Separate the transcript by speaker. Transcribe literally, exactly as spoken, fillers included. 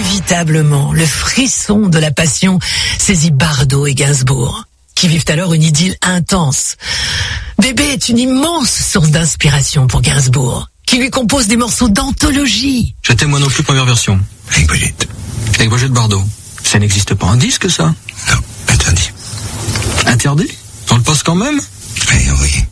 Speaker 1: Inévitablement, le frisson de la passion saisit Bardot et Gainsbourg, qui vivent alors une idylle intense. Bébé est une immense source d'inspiration pour Gainsbourg, qui lui compose des morceaux d'anthologie.
Speaker 2: J'étais moi non plus première version.
Speaker 3: Avec Brigitte.
Speaker 2: Avec Brigitte Bardot. Ça n'existe pas un disque, ça?
Speaker 3: Non, interdit.
Speaker 2: Interdit? On le passe quand même?
Speaker 3: Allez, envoyez.